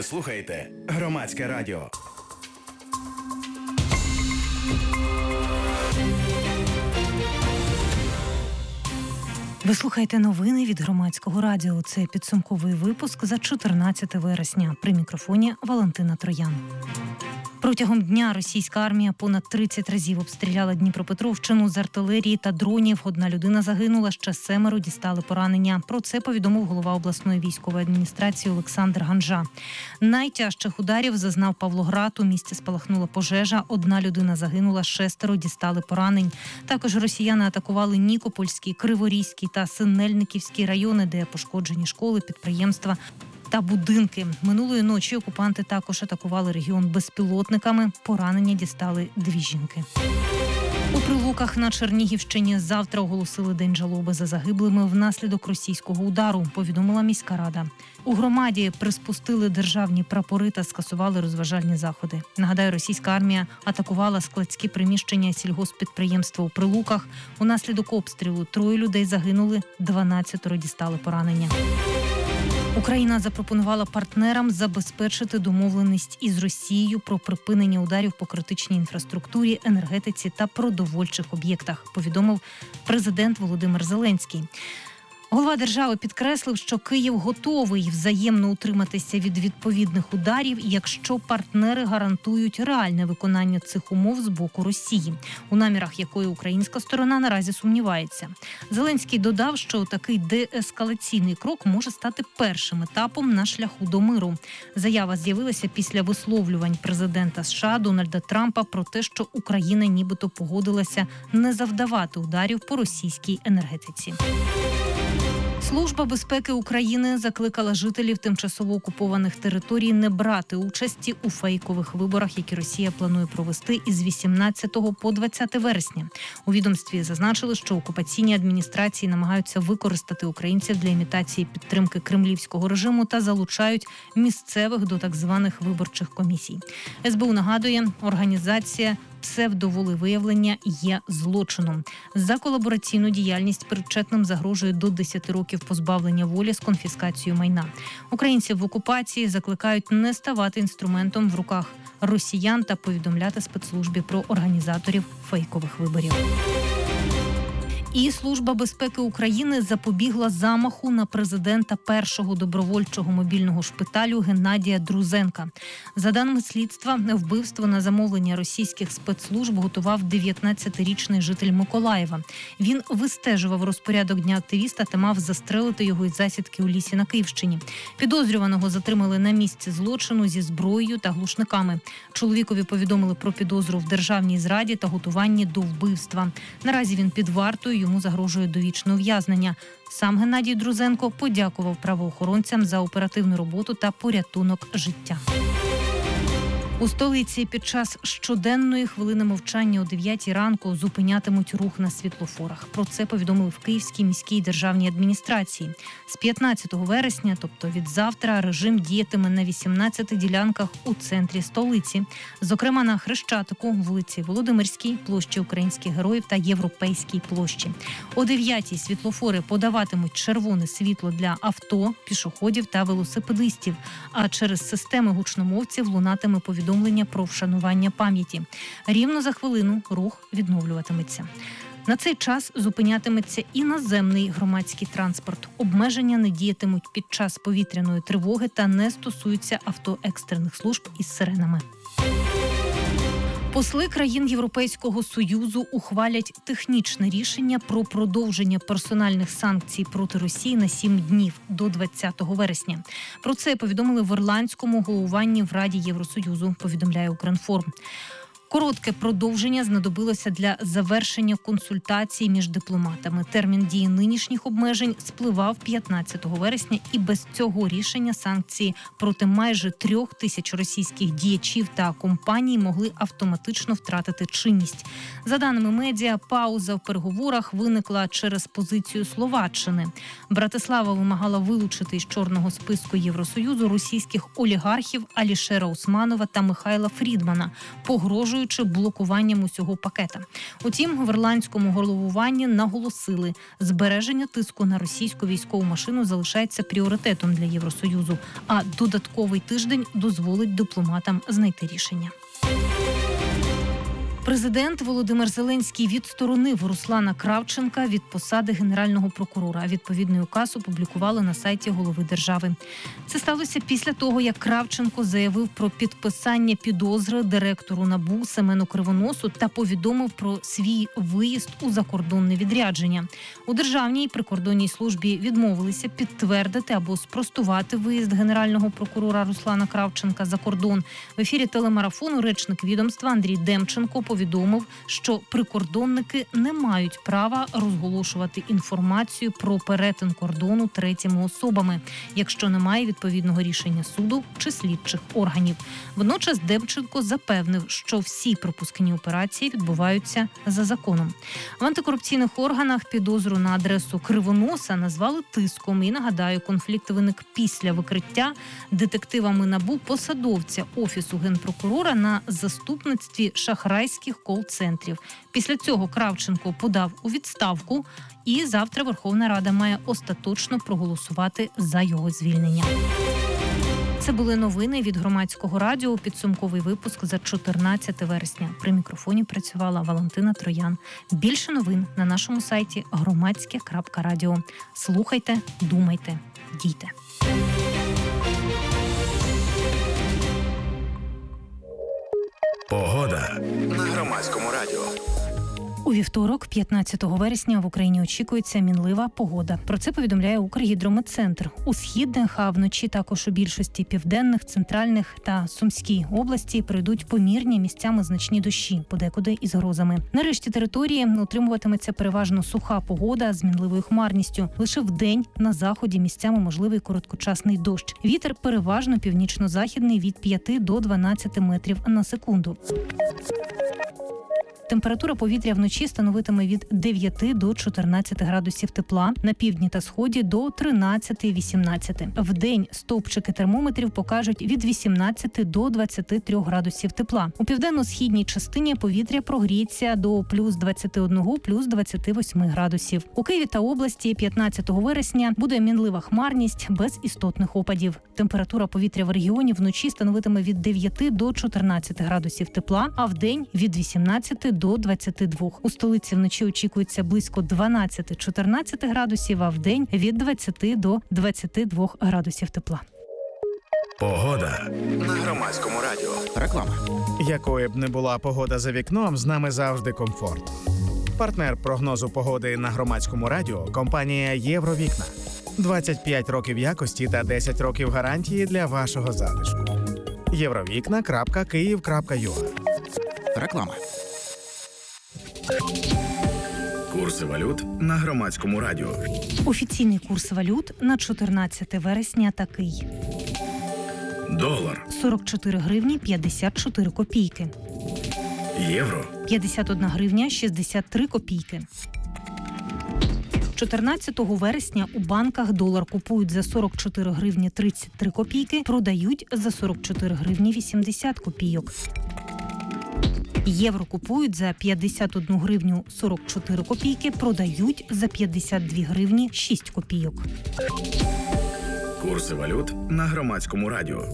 Ви слухаєте Громадське радіо. Ви слухаєте новини від Громадського радіо. Це підсумковий випуск за 14 вересня. При мікрофоні Валентина Троян. Протягом дня російська армія понад 30 разів обстріляла Дніпропетровщину з артилерії та дронів. Одна людина загинула, ще 7 дістали поранення. Про це повідомив голова обласної військової адміністрації Олександр Ганжа. Найтяжчих ударів зазнав Павлоград. У місті спалахнула пожежа. Одна людина загинула, 6 дістали поранень. Також росіяни атакували Нікопольський, Криворізький та Синельниківський райони, де пошкоджені школи, підприємства та будинки. Минулої ночі окупанти також атакували регіон безпілотниками. Поранення дістали 2 жінки. У Прилуках на Чернігівщині завтра оголосили день жалоби за загиблими внаслідок російського удару, повідомила міська рада. У громаді приспустили державні прапори та скасували розважальні заходи. Нагадаю, російська армія атакувала складські приміщення сільгосппідприємства у Прилуках. Унаслідок обстрілу 3 людей загинули, 12 дістали поранення. Україна запропонувала партнерам забезпечити домовленість із Росією про припинення ударів по критичній інфраструктурі, енергетиці та продовольчих об'єктах, повідомив президент Володимир Зеленський. Голова держави підкреслив, що Київ готовий взаємно утриматися від відповідних ударів, якщо партнери гарантують реальне виконання цих умов з боку Росії, у намірах якої українська сторона наразі сумнівається. Зеленський додав, що такий деескалаційний крок може стати першим етапом на шляху до миру. Заява з'явилася після висловлювань президента США Дональда Трампа про те, що Україна нібито погодилася не завдавати ударів по російській енергетиці. Служба безпеки України закликала жителів тимчасово окупованих територій не брати участі у фейкових виборах, які Росія планує провести із 18 по 20 вересня. У відомстві зазначили, що окупаційні адміністрації намагаються використати українців для імітації підтримки кремлівського режиму та залучають місцевих до так званих виборчих комісій. СБУ нагадує, організація псевдоволевиявлення є злочином. За колабораційну діяльність причетним загрожує до 10 років позбавлення волі з конфіскацією майна. Українців в окупації закликають не ставати інструментом в руках росіян та повідомляти спецслужбі про організаторів фейкових виборів. І Служба безпеки України запобігла замаху на президента першого добровольчого мобільного шпиталю Геннадія Друзенка. За даними слідства, вбивство на замовлення російських спецслужб готував 19-річний житель Миколаєва. Він вистежував розпорядок дня активіста та мав застрелити його із засідки у лісі на Київщині. Підозрюваного затримали на місці злочину зі зброєю та глушниками. Чоловікові повідомили про підозру в державній зраді та готуванні до вбивства. Наразі він під вартою. Йому загрожує довічне ув'язнення. Сам Геннадій Друзенко подякував правоохоронцям за оперативну роботу та порятунок життя. У столиці під час щоденної хвилини мовчання о 9 ранку зупинятимуть рух на світлофорах. Про це повідомили в Київській міській державній адміністрації. З 15 вересня, тобто від завтра, режим діятиме на 18 ділянках у центрі столиці. Зокрема, на Хрещатику, вулиці Володимирській, площі Українських Героїв та Європейській площі. О 9-й світлофори подаватимуть червоне світло для авто, пішоходів та велосипедистів. А через системи гучномовців лунатиме повідомлення про вшанування пам'яті. Рівно за хвилину рух відновлюватиметься. На цей час зупинятиметься і наземний громадський транспорт. Обмеження не діятимуть під час повітряної тривоги та не стосуються авто екстрених служб із сиренами. Посли країн Європейського Союзу ухвалять технічне рішення про продовження персональних санкцій проти Росії на 7 днів до 20 вересня. Про це повідомили в ірландському головуванні в Раді Євросоюзу, повідомляє Укрінформ. Коротке продовження знадобилося для завершення консультацій між дипломатами. Термін дії нинішніх обмежень спливав 15 вересня, і без цього рішення санкції проти майже 3000 російських діячів та компаній могли автоматично втратити чинність. За даними медіа, пауза в переговорах виникла через позицію Словаччини. Братислава вимагала вилучити із чорного списку Євросоюзу російських олігархів Алішера Усманова та Михайла Фрідмана, погрожуючи погрожуючи блокуванням усього пакета. Утім, в ірландському головуванні наголосили, збереження тиску на російську військову машину залишається пріоритетом для Євросоюзу, а додатковий тиждень дозволить дипломатам знайти рішення. Президент Володимир Зеленський відсторонив Руслана Кравченка від посади генерального прокурора. Відповідний указ опублікували на сайті голови держави. Це сталося після того, як Кравченко заявив про підписання підозри директору НАБУ Семену Кривоносу та повідомив про свій виїзд у закордонне відрядження. У Державній прикордонній службі відмовилися підтвердити або спростувати виїзд генерального прокурора Руслана Кравченка за кордон. В ефірі телемарафону речник відомства Андрій Демченко повідомив, що прикордонники не мають права розголошувати інформацію про перетин кордону третіми особами, якщо немає відповідного рішення суду чи слідчих органів. Водночас Демченко запевнив, що всі пропускні операції відбуваються за законом. В антикорупційних органах підозру на адресу Кривоноса назвали тиском. І, нагадаю, конфлікт виник після викриття детективами НАБУ посадовця Офісу Генпрокурора на заступництві шахрайських кол-центрів. Після цього Кравченко подав у відставку, і завтра Верховна Рада має остаточно проголосувати за його звільнення. Це були новини від Громадського радіо. Підсумковий випуск за 14 вересня. При мікрофоні працювала Валентина Троян. Більше новин на нашому сайті громадське.радіо. Слухайте, думайте, дійте. Погода на Громадському радіо. У вівторок, 15 вересня, в Україні очікується мінлива погода. Про це повідомляє Укргідрометцентр. У східних, а вночі також у більшості південних, центральних та Сумській області пройдуть помірні, місцями значні дощі, подекуди із грозами. На решті території утримуватиметься переважно суха погода з мінливою хмарністю. Лише вдень на заході місцями можливий короткочасний дощ. Вітер переважно північно-західний від 5 до 12 метрів на секунду. Температура повітря вночі становитиме від 9 до 14 градусів тепла, на півдні та сході до 13-18. Вдень стовпчики термометрів покажуть від 18 до 23 градусів тепла. У південно-східній частині повітря прогріється до плюс 21, плюс 28 градусів. У Києві та області 15 вересня буде мінлива хмарність без істотних опадів. Температура повітря в регіоні вночі становитиме від 9 до 14 градусів тепла, а вдень від 18 до 22. У столиці вночі очікується близько 12-14 градусів, а вдень від 20 до 22 градусів тепла. Погода на Громадському радіо. Реклама. Якою б не була погода за вікном, з нами завжди комфорт. Партнер прогнозу погоди на Громадському радіо – компанія «Євровікна». 25 років якості та 10 років гарантії для вашого затишку. Євровікна.Київ.ua. Реклама. Курси валют на Громадському радіо. Офіційний курс валют на 14 вересня такий. Долар. 44 гривні 54 копійки. Євро. 51 гривня 63 копійки. 14 вересня у банках долар купують за 44 гривні 33 копійки, продають за 44 гривні 80 копійок. Євро купують за 51 гривню 44 копійки, продають за 52 гривні 6 копійок. Курси валют на Громадському радіо.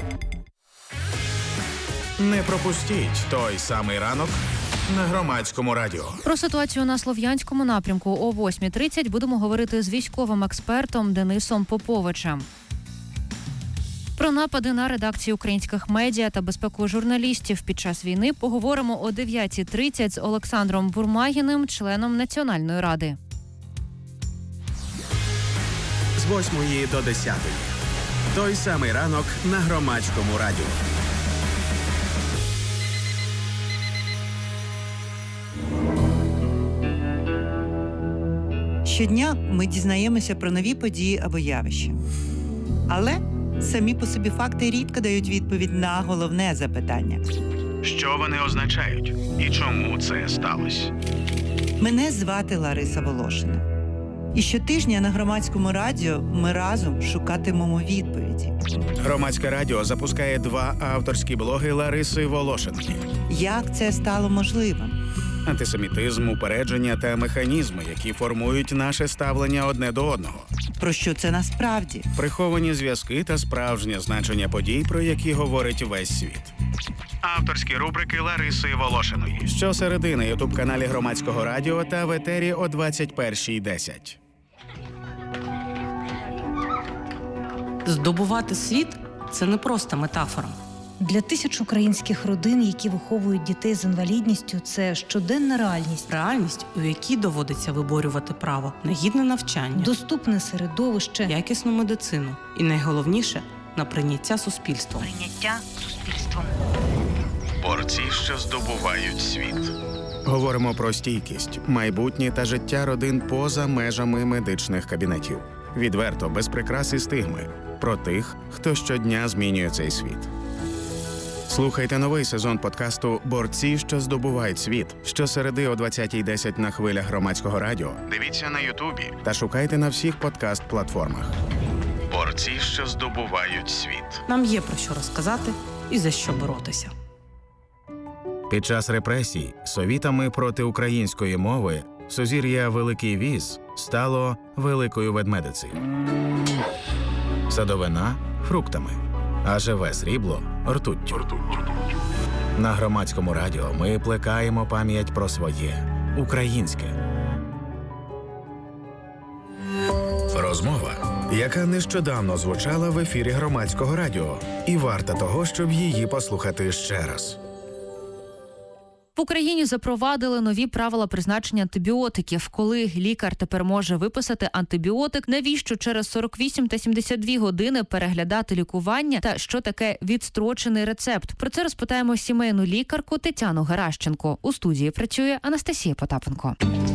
Не пропустіть той самий ранок на Громадському радіо. Про ситуацію на Слов'янському напрямку о 8:30 будемо говорити з військовим експертом Денисом Поповичем. Про напади на редакції українських медіа та безпеку журналістів під час війни поговоримо о 9:30 з Олександром Бурмагіним, членом Національної ради. З 8 до 10. Той самий ранок на Громадському радіо. Щодня ми дізнаємося про нові події або явища. Але самі по собі факти рідко дають відповідь на головне запитання. Що вони означають? І чому це сталося? Мене звати Лариса Волошина. І щотижня на Громадському радіо ми разом шукатимемо відповіді. Громадське радіо запускає 2 авторські блоги Лариси Волошиної. Як це стало можливим? Антисемітизм, упередження та механізми, які формують наше ставлення одне до одного. Про що це насправді? Приховані зв'язки та справжнє значення подій, про які говорить весь світ. Авторські рубрики Лариси Волошиної. Щосереди на ютуб-каналі Громадського радіо та в етері о 21:10. Здобувати світ – це не просто метафора. Для тисяч українських родин, які виховують дітей з інвалідністю, це щоденна реальність. Реальність, у якій доводиться виборювати право на гідне навчання, Доступне середовище, якісну медицину і, найголовніше, на прийняття суспільством. прийняття суспільством. Борці, що здобувають світ. Говоримо про стійкість, майбутнє та життя родин поза межами медичних кабінетів. Відверто, без прикрас і стигми. Про тих, хто щодня змінює цей світ. Слухайте новий сезон подкасту «Борці, що здобувають світ» щосереди о 20:10 на хвилях Громадського радіо. Дивіться на Ютубі та шукайте на всіх подкаст-платформах. Борці, що здобувають світ. Нам є про що розказати і за що боротися. Під час репресій совітами проти української мови сузір'я Великий Віз стало Великою Ведмедицею. Садовина – фруктами, а живе срібло – ртуттю. На Громадському радіо ми плекаємо пам'ять про своє – українське. Розмова, яка нещодавно звучала в ефірі Громадського радіо, і варта того, щоб її послухати ще раз. В Україні запровадили нові правила призначення антибіотиків. Коли лікар тепер може виписати антибіотик, навіщо через 48 та 72 години переглядати лікування та що таке відстрочений рецепт? Про це розпитаємо сімейну лікарку Тетяну Геращенко. У студії працює Анастасія Потапенко.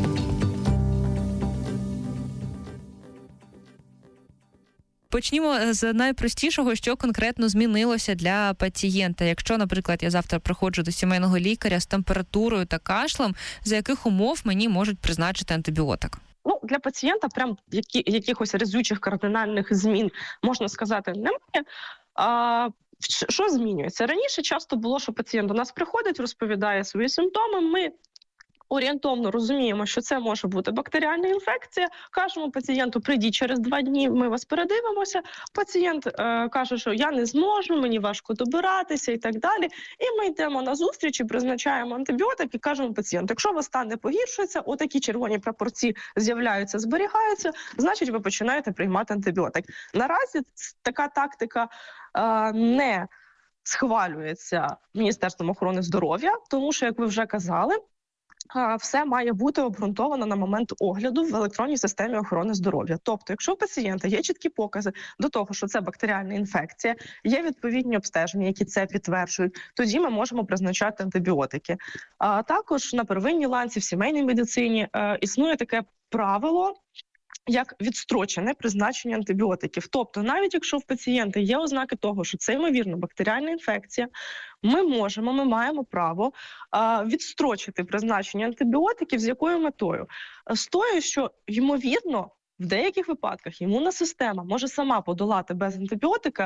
Почнімо з найпростішого, що конкретно змінилося для пацієнта. Якщо, наприклад, я завтра приходжу до сімейного лікаря з температурою та кашлем, за яких умов мені можуть призначити антибіотик? Для пацієнта прям якихось разючих кардинальних змін, можна сказати, немає. Що змінюється? Раніше часто було, що пацієнт до нас приходить, розповідає свої симптоми, ми орієнтовно розуміємо, що це може бути бактеріальна інфекція. Кажемо пацієнту, прийдіть через 2 дні, ми вас передивимося. Пацієнт каже, що я не зможу, мені важко добиратися і так далі. І ми йдемо на зустріч і призначаємо антибіотик і кажемо пацієнту, якщо у вас стан не погіршується, отакі червоні прапорці з'являються, зберігаються, значить ви починаєте приймати антибіотик. Наразі така тактика не схвалюється Міністерством охорони здоров'я, тому що, як ви вже казали, все має бути обґрунтовано на момент огляду в електронній системі охорони здоров'я. Тобто, якщо у пацієнта є чіткі покази до того, що це бактеріальна інфекція, є відповідні обстеження, які це підтверджують, тоді ми можемо призначати антибіотики. А також на первинній ланці в сімейній медицині існує таке правило, як відстрочене призначення антибіотиків. Тобто, навіть якщо в пацієнта є ознаки того, що це, ймовірно, бактеріальна інфекція, ми маємо право відстрочити призначення антибіотиків. З якою метою? З тою, що, ймовірно, в деяких випадках імунна система може сама подолати без антибіотика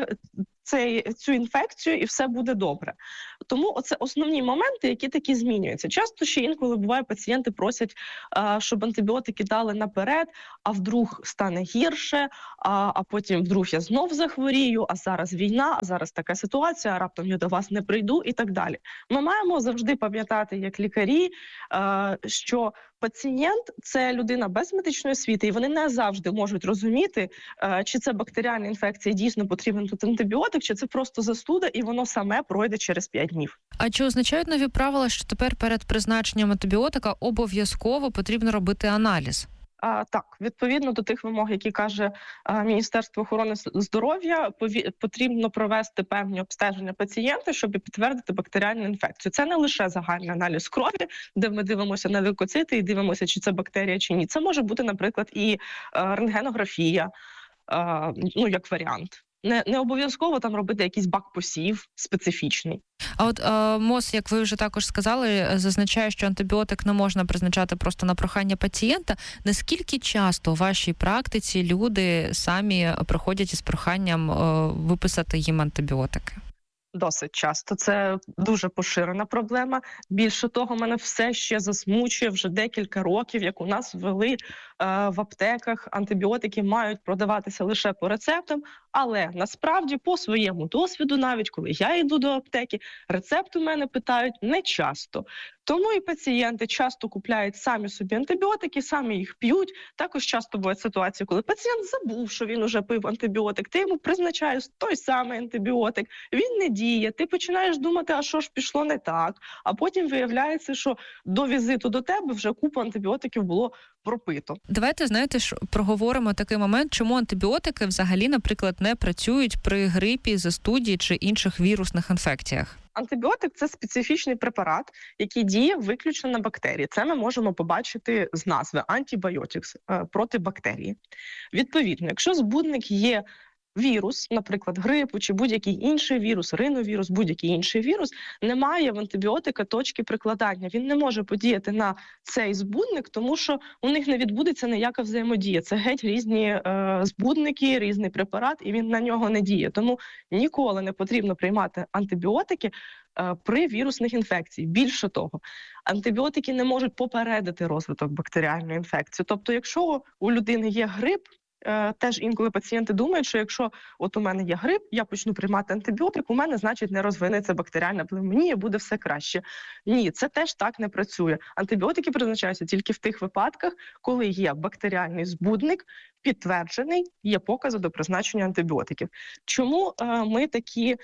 цю інфекцію, і все буде добре. Тому оце основні моменти, які такі змінюються. Часто ще інколи буває, пацієнти просять, щоб антибіотики дали наперед, а вдруг стане гірше, а потім вдруг я знов захворію, а зараз війна, а зараз така ситуація, а раптом я до вас не прийду і так далі. Ми маємо завжди пам'ятати, як лікарі, що пацієнт – це людина без медичної освіти, і вони не завжди можуть розуміти, чи це бактеріальна інфекція, дійсно потрібен тут антибіотик, чи це просто застуда, і воно саме пройде через 5 днів. А чи означають нові правила, що тепер перед призначенням антибіотика обов'язково потрібно робити аналіз? Так, відповідно до тих вимог, які каже Міністерство охорони здоров'я, потрібно провести певні обстеження пацієнта, щоб підтвердити бактеріальну інфекцію. Це не лише загальний аналіз крові, де ми дивимося на лейкоцити і дивимося, чи це бактерія, чи ні. Це може бути, наприклад, і рентгенографія, як варіант. Не обов'язково там робити якийсь бак-посів специфічний. А от МОЗ, як ви вже також сказали, зазначає, що антибіотик не можна призначати просто на прохання пацієнта. Наскільки часто у вашій практиці люди самі приходять із проханням виписати їм антибіотики? Досить часто. Це дуже поширена проблема. Більше того, мене все ще засмучує вже декілька років, як у нас ввели в аптеках антибіотики мають продаватися лише по рецептам, але насправді по своєму досвіду, навіть коли я йду до аптеки, рецепт у мене питають не часто. Тому і пацієнти часто купляють самі собі антибіотики, самі їх п'ють. Також часто бувають ситуації, коли пацієнт забув, що він уже пив антибіотик, ти йому призначаєш той самий антибіотик, він не діє, ти починаєш думати, а що ж пішло не так, а потім виявляється, що до візиту до тебе вже купу антибіотиків було пропито. Давайте, знаєте, проговоримо такий момент, чому антибіотики взагалі, наприклад, не працюють при грипі, застуді чи інших вірусних інфекціях. Антибіотик – це специфічний препарат, який діє виключно на бактерії. Це ми можемо побачити з назви «антибіотикс» – проти бактерії. Відповідно, якщо збудник є вірус, наприклад, грипу чи будь-який інший вірус, риновірус, будь-який інший вірус, немає в антибіотика точки прикладання. Він не може подіяти на цей збудник, тому що у них не відбудеться ніяка взаємодія. Це геть різні збудники, різний препарат, і він на нього не діє. Тому ніколи не потрібно приймати антибіотики при вірусних інфекціях. Більше того, антибіотики не можуть попередити розвиток бактеріальної інфекції. Тобто, якщо у людини є грип, теж інколи пацієнти думають, що якщо от у мене є грип, я почну приймати антибіотик, у мене, значить, не розвинеться бактеріальна пневмонія, буде все краще. Ні, це теж так не працює. Антибіотики призначаються тільки в тих випадках, коли є бактеріальний збудник, підтверджений, є покази до призначення антибіотиків. Чому ми такі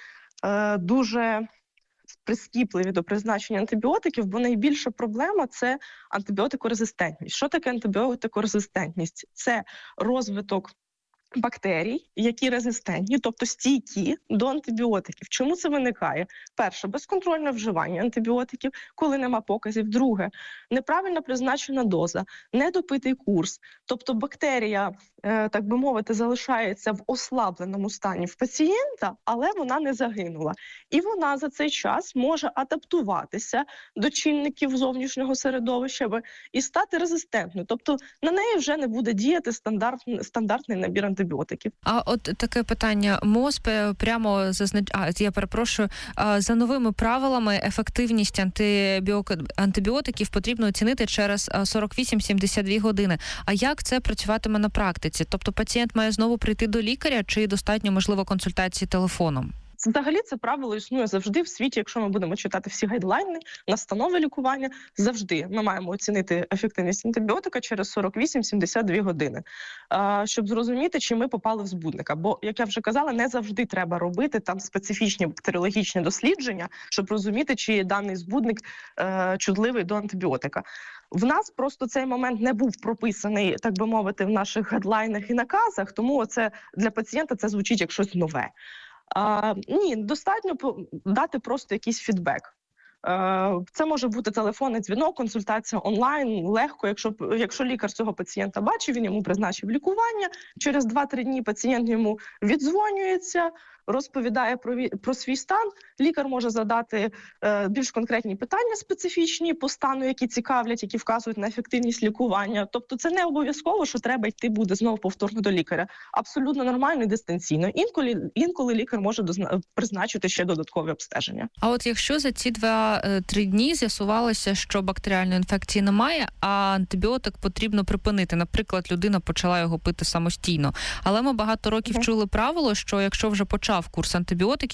дуже прискіпливі до призначення антибіотиків, бо найбільша проблема – це антибіотикорезистентність. Що таке антибіотикорезистентність? Це розвиток бактерій, які резистентні, тобто стійкі до антибіотиків. Чому це виникає? Перше, безконтрольне вживання антибіотиків, коли нема показів. Друге, неправильно призначена доза, недопитий курс. Тобто бактерія, так би мовити, залишається в ослабленому стані в пацієнта, але вона не загинула. І вона за цей час може адаптуватися до чинників зовнішнього середовища і стати резистентною. Тобто на неї вже не буде діяти стандартний набір антибіотиків. А от таке питання. МОЗ прямо за новими правилами ефективність антибіотиків потрібно оцінити через 48-72 години. А як це працюватиме на практиці? Тобто пацієнт має знову прийти до лікаря чи достатньо, можливо, консультації телефоном? Взагалі це правило існує завжди в світі, якщо ми будемо читати всі гайдлайни, настанови лікування, завжди ми маємо оцінити ефективність антибіотика через 48-72 години, щоб зрозуміти, чи ми попали в збудника. Бо, як я вже казала, не завжди треба робити там специфічні бактеріологічні дослідження, щоб розуміти, чи даний збудник чутливий до антибіотика. В нас просто цей момент не був прописаний, так би мовити, в наших гайдлайнах і наказах, тому це для пацієнта це звучить як щось нове. Ні, достатньо дати просто якийсь фідбек. Це може бути телефонний дзвінок, консультація онлайн, легко. Якщо лікар цього пацієнта бачив, він йому призначив лікування, через 2-3 дні пацієнт йому віддзвонюється, розповідає про свій стан, лікар може задати більш конкретні питання специфічні по стану, які цікавлять, які вказують на ефективність лікування. Тобто це не обов'язково, що треба йти буде знову повторно до лікаря. Абсолютно нормально і дистанційно. Інколи лікар може призначити ще додаткові обстеження. А от якщо за ці 2-3 дні з'ясувалося, що бактеріальної інфекції немає, а антибіотик потрібно припинити, наприклад, людина почала його пити самостійно, але ми багато років чули правило, що якщо вже почав курс антибіотиків,